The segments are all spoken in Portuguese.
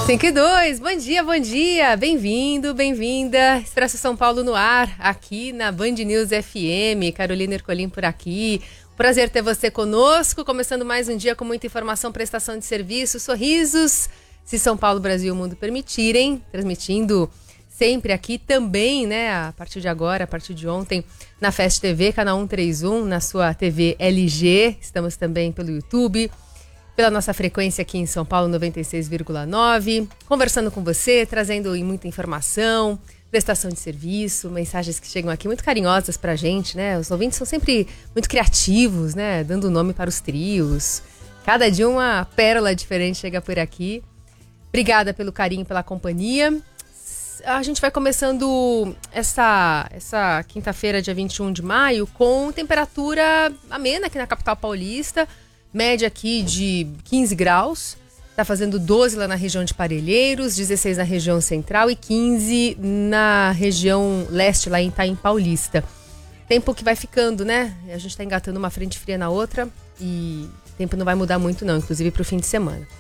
5:02, bom dia, bem-vindo, bem-vinda. Expresso São Paulo no ar, aqui na Band News FM, Carolina Ercolim por aqui. Prazer ter você conosco, começando mais um dia com muita informação, prestação de serviço, sorrisos, se São Paulo, Brasil e o mundo permitirem, transmitindo sempre aqui também, né, a partir de agora, a partir de ontem, na Fast TV, canal 131, na sua TV LG, estamos também pelo YouTube, pela nossa frequência aqui em São Paulo, 96,9, conversando com você, trazendo muita informação, prestação de serviço, mensagens que chegam aqui muito carinhosas pra gente, né? Os ouvintes são sempre muito criativos, né? Dando nome para os trios. Cada dia uma pérola diferente chega por aqui. Obrigada pelo carinho, pela companhia. A gente vai começando essa quinta-feira, dia 21 de maio, com temperatura amena aqui na capital paulista. Média aqui de 15 graus, tá fazendo 12 lá na região de Parelheiros, 16 na região central e 15 na região leste, lá em Itaim Paulista. Tempo que vai ficando, né? A gente tá engatando uma frente fria na outra e o tempo não vai mudar muito não, inclusive pro fim de semana.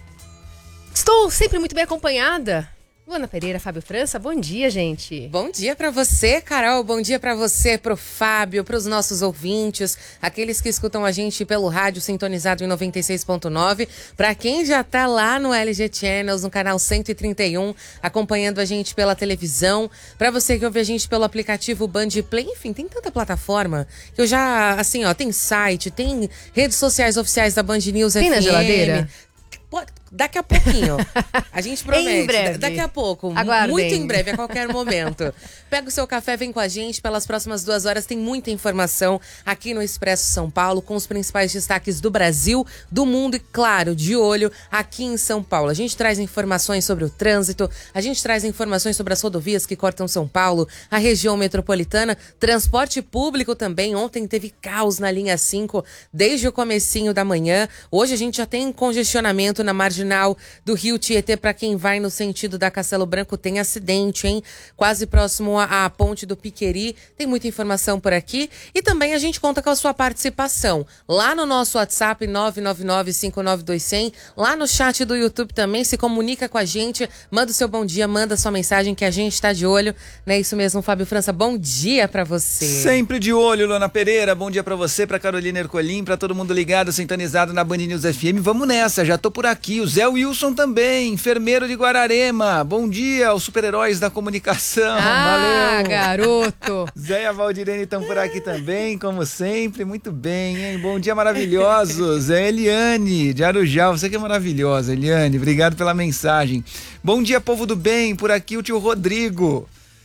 Estou sempre muito bem acompanhada. Luana Pereira, Fábio França, bom dia, gente. Bom dia pra você, Carol, bom dia pra você, pro Fábio, pros nossos ouvintes, aqueles que escutam a gente pelo rádio sintonizado em 96.9, pra quem já tá lá no LG Channels, no canal 131, acompanhando a gente pela televisão, pra você que ouve a gente pelo aplicativo Band Play, enfim, tem tanta plataforma que eu já, assim, ó, tem site, tem redes sociais oficiais da Band News FM. Tem na geladeira? Daqui a pouquinho. A gente promete. Em breve. Daqui a pouco. Aguardem. Muito em breve, a qualquer momento. Pega o seu café, vem com a gente. Pelas próximas 2 horas tem muita informação aqui no Expresso São Paulo, com os principais destaques do Brasil, do mundo e, claro, de olho aqui em São Paulo. A gente traz informações sobre o trânsito, a gente traz informações sobre as rodovias que cortam São Paulo, a região metropolitana, transporte público também. Ontem teve caos na linha 5, desde o comecinho da manhã. Hoje a gente já tem congestionamento na marginal do Rio Tietê, para quem vai no sentido da Castelo Branco, tem acidente, hein? Quase próximo à ponte do Piqueri. Tem muita informação por aqui. E também a gente conta com a sua participação. Lá no nosso WhatsApp, 999-592-100. Lá no chat do YouTube também, se comunica com a gente. Manda o seu bom dia, manda sua mensagem que a gente tá de olho. Não é isso mesmo, Fábio França? Bom dia pra você. Sempre de olho, Luana Pereira. Bom dia pra você, pra Carolina Ercolim, pra todo mundo ligado, sintonizado na Band News FM. Vamos nessa, já tô por aqui. O Zé Wilson também, enfermeiro de Guararema. Bom dia, os super-heróis da comunicação. Valeu. Garoto. Zé e a Valdirene estão por aqui também, como sempre. Muito bem, hein? Bom dia, maravilhosos. É Eliane, de Arujá. Você que é maravilhosa, Eliane. Obrigado pela mensagem. Bom dia, povo do bem. Por aqui o tio Rodrigo.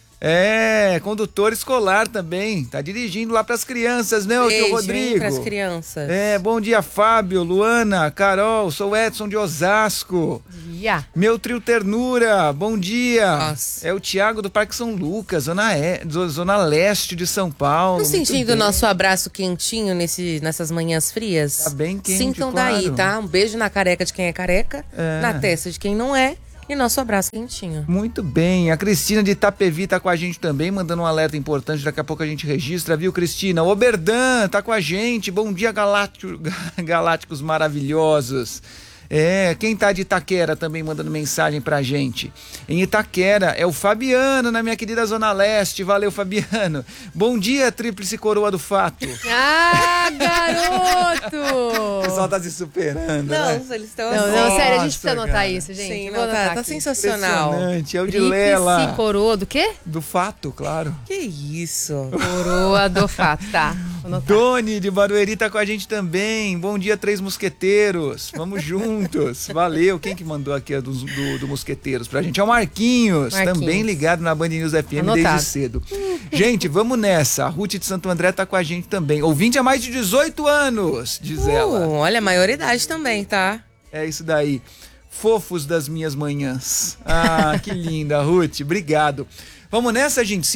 É, condutor escolar também, tá dirigindo lá pras crianças, né, o tio Rodrigo? Pras crianças. É, bom dia, Fábio, Luana, Carol, sou o Edson de Osasco. Yeah. Meu trio Ternura, bom dia. Nossa. É o Thiago do Parque São Lucas, zona leste de São Paulo. Não sentindo o nosso abraço quentinho nessas manhãs frias? Tá bem quente, Sintam claro. daí, tá? Um beijo na careca de quem é careca, na testa de quem não é. E nosso abraço quentinho. Muito bem. A Cristina de Itapevi tá com a gente também, mandando um alerta importante. Daqui a pouco a gente registra, viu, Cristina? O Oberdan tá com a gente. Bom dia, galácticos maravilhosos. É, quem tá de Itaquera também mandando mensagem pra gente. Em Itaquera é o Fabiano, na minha querida Zona Leste. Valeu, Fabiano. Bom dia, Tríplice Coroa do Fato. Ah, garoto! O pessoal tá se superando, né? Eles estão Não, sério, a gente precisa Nossa, anotar cara. isso, gente. Sim, Vou não, anotar tá aqui. sensacional. Impressionante. É o de Tríplice Lela. coroa do quê? Do Fato, claro. Que isso? Coroa do fato, tá. Vou anotar. Doni de Barueri tá com a gente também. Bom dia, Três Mosqueteiros. Vamos juntos. Valeu. Quem que mandou aqui a do Mosqueteiros pra gente? É o Marquinhos. Também ligado na Band News FM Anotado. desde cedo. Gente, vamos nessa. A Ruth de Santo André tá com a gente também. Ouvinte há mais de 18 anos, diz ela. Olha, maioridade também, tá? É isso daí. Fofos das minhas manhãs. Ah, que linda, Ruth. Obrigado. Vamos nessa, gente.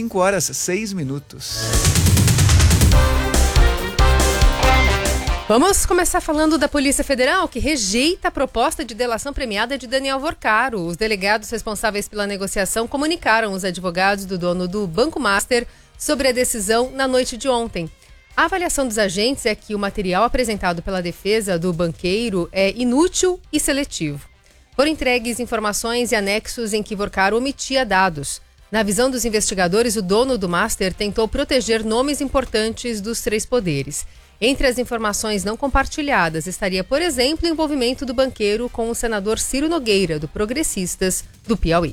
5h06. Vamos começar falando da Polícia Federal, que rejeita a proposta de delação premiada de Daniel Vorcaro. Os delegados responsáveis pela negociação comunicaram os advogados do dono do Banco Master sobre a decisão na noite de ontem. A avaliação dos agentes é que o material apresentado pela defesa do banqueiro é inútil e seletivo. Foram entregues informações e anexos em que Vorcar omitia dados. Na visão dos investigadores, o dono do Master tentou proteger nomes importantes dos 3 poderes. Entre as informações não compartilhadas estaria, por exemplo, o envolvimento do banqueiro com o senador Ciro Nogueira, do Progressistas, do Piauí.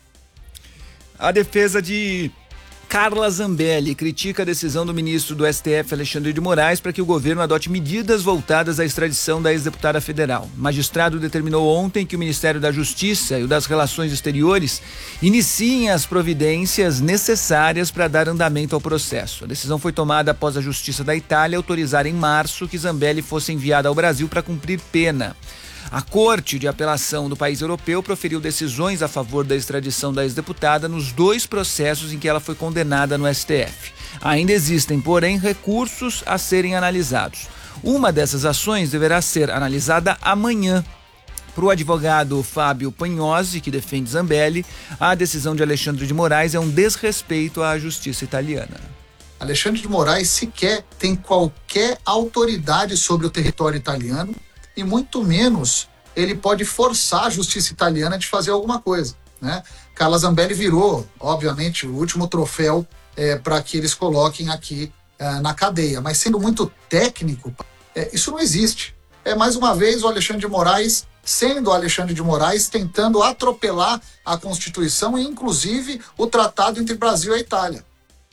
A defesa de Carla Zambelli critica a decisão do ministro do STF, Alexandre de Moraes, para que o governo adote medidas voltadas à extradição da ex-deputada federal. O magistrado determinou ontem que o Ministério da Justiça e o das Relações Exteriores iniciem as providências necessárias para dar andamento ao processo. A decisão foi tomada após a Justiça da Itália autorizar em março que Zambelli fosse enviada ao Brasil para cumprir pena. A Corte de Apelação do país europeu proferiu decisões a favor da extradição da ex-deputada nos 2 processos em que ela foi condenada no STF. Ainda existem, porém, recursos a serem analisados. Uma dessas ações deverá ser analisada amanhã. Para o advogado Fábio Pagnozzi, que defende Zambelli, a decisão de Alexandre de Moraes é um desrespeito à justiça italiana. Alexandre de Moraes sequer tem qualquer autoridade sobre o território italiano, e muito menos ele pode forçar a justiça italiana de fazer alguma coisa, né? Carla Zambelli virou, obviamente, o último troféu para que eles coloquem aqui na cadeia. Mas sendo muito técnico, isso não existe. Mais uma vez o Alexandre de Moraes, sendo o Alexandre de Moraes, tentando atropelar a Constituição e, inclusive, o tratado entre Brasil e Itália.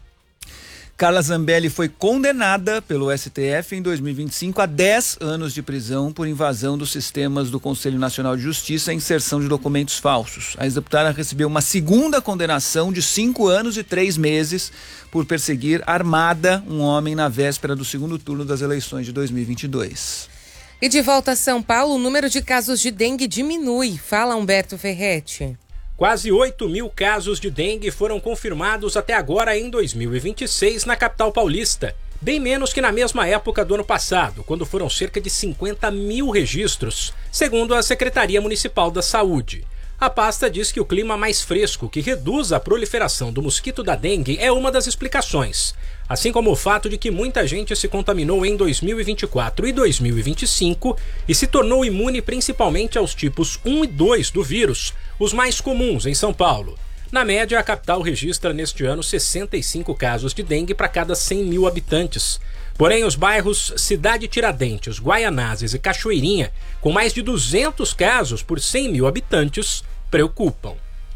Carla Zambelli foi condenada pelo STF em 2025 a 10 anos de prisão por invasão dos sistemas do Conselho Nacional de Justiça e inserção de documentos falsos. A ex-deputada recebeu uma segunda condenação de 5 anos e 3 meses por perseguir armada um homem na véspera do segundo turno das eleições de 2022. E de volta a São Paulo, o número de casos de dengue diminui. Fala, Humberto Ferretti. Quase 8.000 casos de dengue foram confirmados até agora em 2026 na capital paulista, bem menos que na mesma época do ano passado, quando foram cerca de 50.000 registros, segundo a Secretaria Municipal da Saúde. A pasta diz que o clima mais fresco, que reduz a proliferação do mosquito da dengue, é uma das explicações, assim como o fato de que muita gente se contaminou em 2024 e 2025 e se tornou imune principalmente aos tipos 1 e 2 do vírus, os mais comuns em São Paulo. Na média, a capital registra neste ano 65 casos de dengue para cada 100.000 habitantes. Porém, os bairros Cidade Tiradentes, Guaianazes e Cachoeirinha, com mais de 200 casos por 100.000 habitantes, preocupam.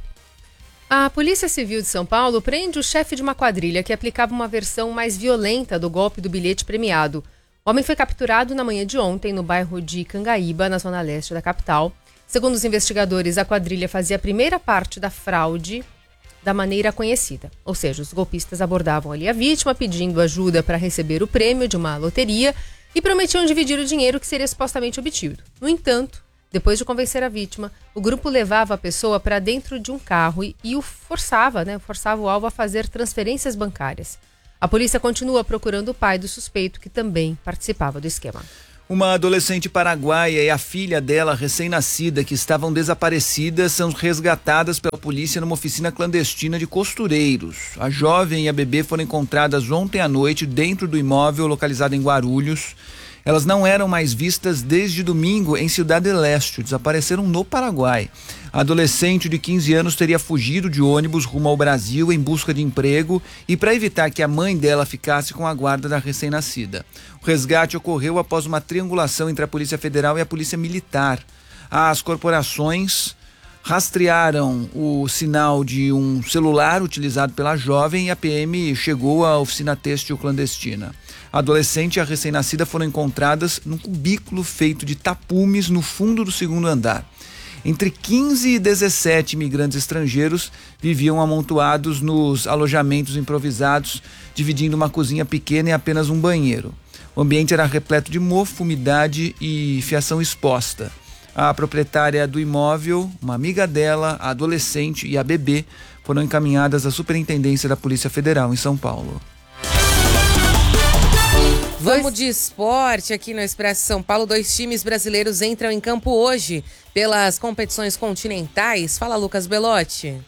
A Polícia Civil de São Paulo prende o chefe de uma quadrilha que aplicava uma versão mais violenta do golpe do bilhete premiado. O homem foi capturado na manhã de ontem no bairro de Cangaíba, na zona leste da capital. Segundo os investigadores, a quadrilha fazia a primeira parte da fraude da maneira conhecida. Ou seja, os golpistas abordavam ali a vítima pedindo ajuda para receber o prêmio de uma loteria e prometiam dividir o dinheiro que seria supostamente obtido. No entanto, depois de convencer a vítima, o grupo levava a pessoa para dentro de um carro e o forçava o alvo a fazer transferências bancárias. A polícia continua procurando o pai do suspeito, que também participava do esquema. Uma adolescente paraguaia e a filha dela, recém-nascida, que estavam desaparecidas, são resgatadas pela polícia numa oficina clandestina de costureiros. A jovem e a bebê foram encontradas ontem à noite dentro do imóvel localizado em Guarulhos. Elas não eram mais vistas desde domingo em Ciudad del Este, desapareceram no Paraguai. A adolescente de 15 anos teria fugido de ônibus rumo ao Brasil em busca de emprego e para evitar que a mãe dela ficasse com a guarda da recém-nascida. O resgate ocorreu após uma triangulação entre a Polícia Federal e a Polícia Militar. As corporações rastrearam o sinal de um celular utilizado pela jovem e a PM chegou à oficina têxtil clandestina. A adolescente e a recém-nascida foram encontradas num cubículo feito de tapumes no fundo do segundo andar. Entre 15 e 17 imigrantes estrangeiros viviam amontoados nos alojamentos improvisados, dividindo uma cozinha pequena e apenas um banheiro. O ambiente era repleto de mofo, umidade e fiação exposta. A proprietária do imóvel, uma amiga dela, a adolescente e a bebê foram encaminhadas à Superintendência da Polícia Federal em São Paulo. Vamos de esporte aqui no Expresso São Paulo. 2 times brasileiros entram em campo hoje pelas competições continentais. Fala, Lucas Belotti.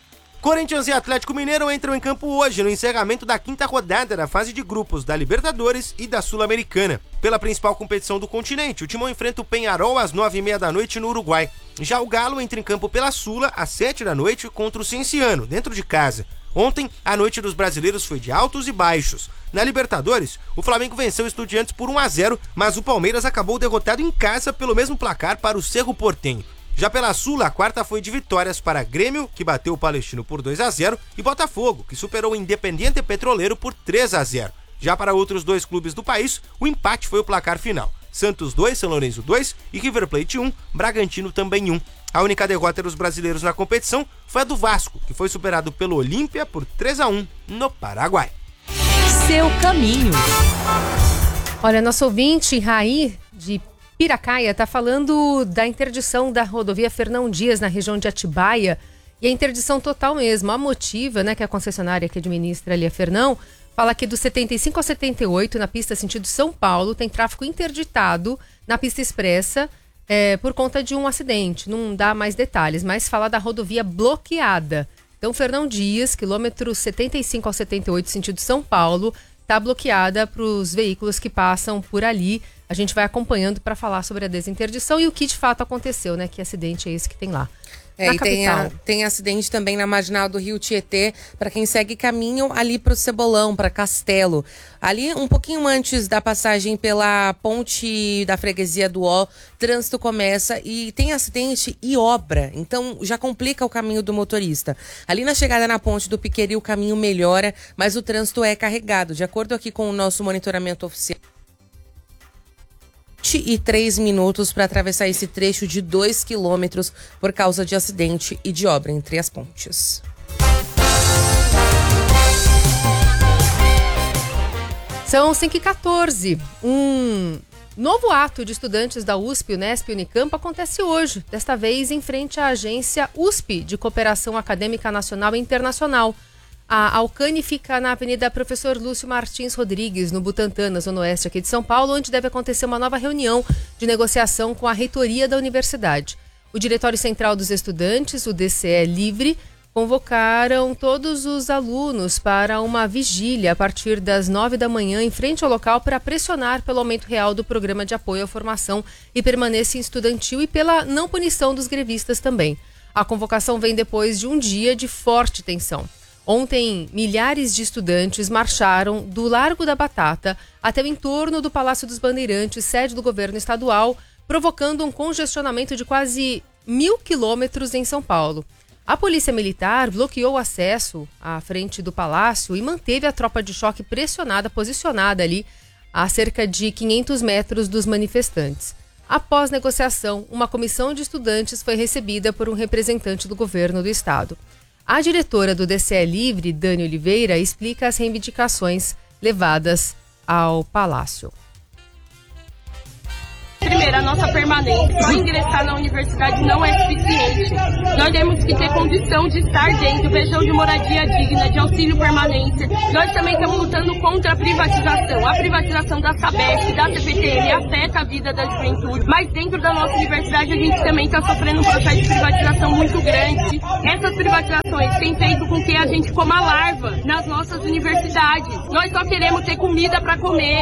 Corinthians e Atlético Mineiro entram em campo hoje no encerramento da 5ª rodada da fase de grupos da Libertadores e da Sul-Americana. Pela principal competição do continente, o Timão enfrenta o Peñarol às 9h30 da noite no Uruguai. Já o Galo entra em campo pela Sula às 7 da noite contra o Cienciano, dentro de casa. Ontem, a noite dos brasileiros foi de altos e baixos. Na Libertadores, o Flamengo venceu o Estudiantes por 1-0, mas o Palmeiras acabou derrotado em casa pelo mesmo placar para o Cerro Porteño. Já pela Sula, a quarta foi de vitórias para Grêmio, que bateu o Palestino por 2-0, e Botafogo, que superou o Independiente Petroleiro por 3-0. Já para outros 2 clubes do país, o empate foi o placar final. Santos 2, São Lourenço 2 e River Plate 1, Bragantino também 1. A única derrota dos brasileiros na competição foi a do Vasco, que foi superado pelo Olímpia por 3-1 no Paraguai. Seu caminho. Olha, nosso ouvinte, Raí, de Piracaia, está falando da interdição da rodovia Fernão Dias, na região de Atibaia, e a interdição total mesmo. A Motiva, né, que é a concessionária que administra ali a Fernão, fala que do 75 ao 78, na pista sentido São Paulo, tem tráfego interditado na pista expressa por conta de um acidente. Não dá mais detalhes, mas fala da rodovia bloqueada. Então, Fernão Dias, quilômetro 75 ao 78, sentido São Paulo, está bloqueada para os veículos que passam por ali. A gente vai acompanhando para falar sobre a desinterdição e o que de fato aconteceu, né? Que acidente é esse que tem lá? E tem acidente também na marginal do Rio Tietê, para quem segue caminho ali para o Cebolão, para Castelo. Ali, um pouquinho antes da passagem pela ponte da freguesia do Ó, trânsito começa e tem acidente e obra. Então, já complica o caminho do motorista. Ali na chegada na ponte do Piqueri, o caminho melhora, mas o trânsito é carregado. De acordo aqui com o nosso monitoramento oficial, 23 minutos para atravessar esse trecho de 2 quilômetros por causa de acidente e de obra entre as pontes. São 5h14. Um novo ato de estudantes da USP, Unesp e Unicamp acontece hoje, desta vez em frente à agência USP de Cooperação Acadêmica Nacional e Internacional. A Alcane fica na Avenida Professor Lúcio Martins Rodrigues, no Butantã, na Zona Oeste aqui de São Paulo, onde deve acontecer uma nova reunião de negociação com a reitoria da universidade. O Diretório Central dos Estudantes, o DCE Livre, convocaram todos os alunos para uma vigília a partir das 9 da manhã em frente ao local para pressionar pelo aumento real do programa de apoio à formação e permanência estudantil e pela não punição dos grevistas também. A convocação vem depois de um dia de forte tensão. Ontem, milhares de estudantes marcharam do Largo da Batata até o entorno do Palácio dos Bandeirantes, sede do governo estadual, provocando um congestionamento de quase 1.000 quilômetros em São Paulo. A Polícia Militar bloqueou o acesso à frente do palácio e manteve a tropa de choque posicionada ali a cerca de 500 metros dos manifestantes. Após negociação, uma comissão de estudantes foi recebida por um representante do governo do estado. A diretora do DCE Livre, Dani Oliveira, explica as reivindicações levadas ao Palácio. Primeiro, a nossa permanência, só ingressar na universidade não é suficiente. Nós temos que ter condição de estar dentro, questão de moradia digna, de auxílio permanência. Nós também estamos lutando contra a privatização. A privatização da Sabesp, da CPTM, afeta a vida da juventude. Mas dentro da nossa universidade a gente também está sofrendo um processo de privatização muito grande. Essas privatizações têm feito com que a gente coma larva nas nossas universidades. Nós só queremos ter comida para comer.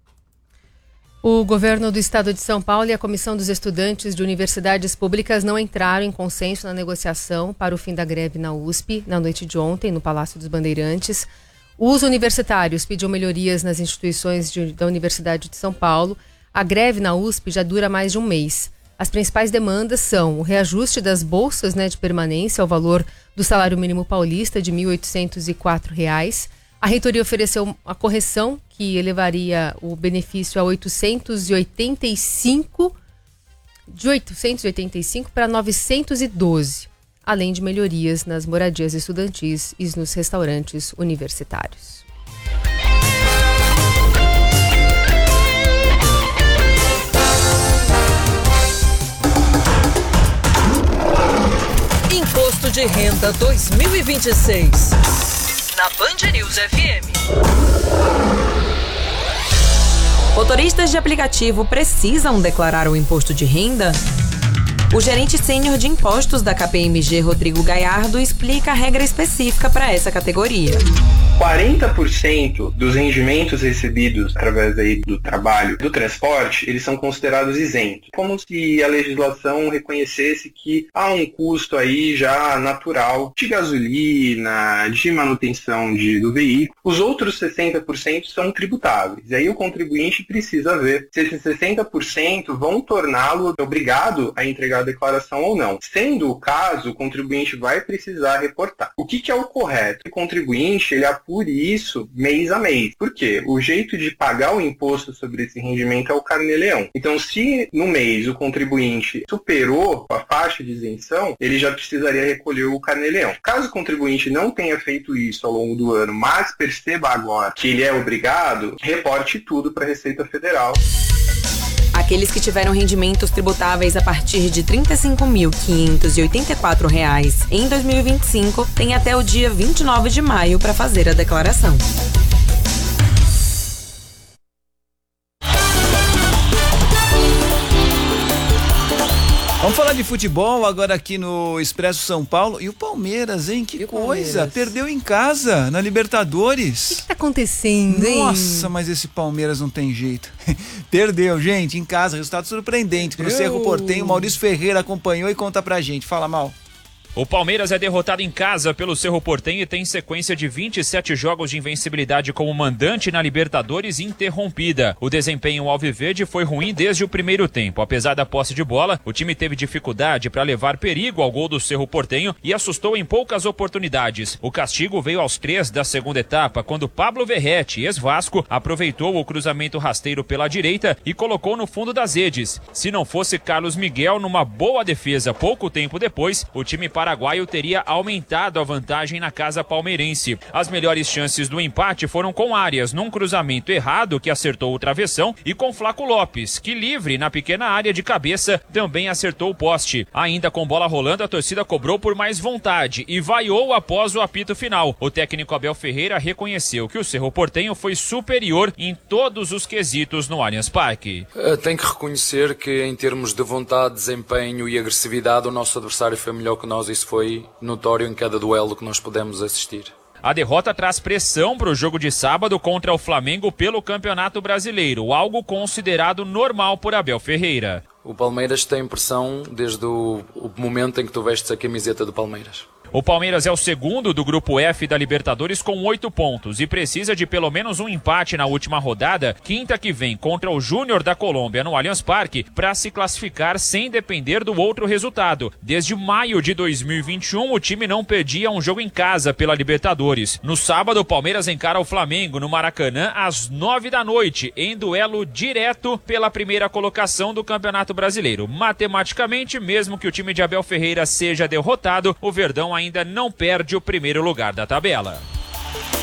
O governo do estado de São Paulo e a Comissão dos Estudantes de Universidades Públicas não entraram em consenso na negociação para o fim da greve na USP na noite de ontem, no Palácio dos Bandeirantes. Os universitários pediam melhorias nas instituições da Universidade de São Paulo. A greve na USP já dura mais de um mês. As principais demandas são o reajuste das bolsas, de permanência ao valor do salário mínimo paulista de R$ 1.804. A reitoria ofereceu a correção que elevaria o benefício a 885 para 912, além de melhorias nas moradias estudantis e nos restaurantes universitários. Imposto de Renda 2026. Na Band News FM. Motoristas de aplicativo precisam declarar o imposto de renda? O gerente sênior de impostos da KPMG, Rodrigo Gallardo, explica a regra específica para essa categoria. 40% dos rendimentos recebidos através aí do trabalho, do transporte, eles são considerados isentos. Como se a legislação reconhecesse que há um custo aí já natural de gasolina, de manutenção do veículo. Os outros 60% são tributáveis. E aí o contribuinte precisa ver se esses 60% vão torná-lo obrigado a entregar a declaração ou não. Sendo o caso, o contribuinte vai precisar reportar. O que é o correto? O contribuinte, ele apure isso mês a mês. Por quê? O jeito de pagar o imposto sobre esse rendimento é o carnê-leão. Então, se no mês o contribuinte superou a faixa de isenção, ele já precisaria recolher o carnê-leão. Caso o contribuinte não tenha feito isso ao longo do ano, mas perceba agora que ele é obrigado, reporte tudo para a Receita Federal. Aqueles que tiveram rendimentos tributáveis a partir de R$ 35.584 em 2025 têm até o dia 29 de maio para fazer a declaração. Vamos falar de futebol agora aqui no Expresso São Paulo. E o Palmeiras, hein? Que coisa! Perdeu em casa, na Libertadores. O que tá acontecendo, hein? Nossa, mas esse Palmeiras não tem jeito. Perdeu, gente, em casa. Resultado surpreendente. Pro Cerro Porteño, Maurício Ferreira acompanhou e conta pra gente. Fala, Mal. O Palmeiras é derrotado em casa pelo Cerro Porteño e tem sequência de 27 jogos de invencibilidade como mandante na Libertadores interrompida. O desempenho alviverde foi ruim desde o primeiro tempo. Apesar da posse de bola, o time teve dificuldade para levar perigo ao gol do Cerro Porteño e assustou em poucas oportunidades. O castigo veio aos 3 da segunda etapa, quando Pablo Verretti, ex-Vasco, aproveitou o cruzamento rasteiro pela direita e colocou no fundo das redes. Se não fosse Carlos Miguel numa boa defesa pouco tempo depois, o time paraguaio teria aumentado a vantagem na casa palmeirense. As melhores chances do empate foram com Arias, num cruzamento errado que acertou o travessão, e com Flaco Lopes, que livre na pequena área de cabeça também acertou o poste. Ainda com bola rolando, a torcida cobrou por mais vontade e vaiou após o apito final. O técnico Abel Ferreira reconheceu que o Cerro Porteño foi superior em todos os quesitos no Allianz Parque. Tem que reconhecer que em termos de vontade, desempenho e agressividade, o nosso adversário foi melhor que nós. Isso foi notório em cada duelo que nós pudemos assistir. A derrota traz pressão para o jogo de sábado contra o Flamengo pelo Campeonato Brasileiro, algo considerado normal por Abel Ferreira. O Palmeiras tem pressão desde o momento em que tu vestes a camiseta do Palmeiras. O Palmeiras é o segundo do Grupo F da Libertadores com 8 pontos e precisa de pelo menos um empate na última rodada, quinta que vem, contra o Júnior da Colômbia no Allianz Parque, para se classificar sem depender do outro resultado. Desde maio de 2021, o time não perdia um jogo em casa pela Libertadores. No sábado, o Palmeiras encara o Flamengo no Maracanã às 9 da noite, em duelo direto pela primeira colocação do Campeonato Brasileiro. Matematicamente, mesmo que o time de Abel Ferreira seja derrotado, o Verdão ainda não perde o primeiro lugar da tabela.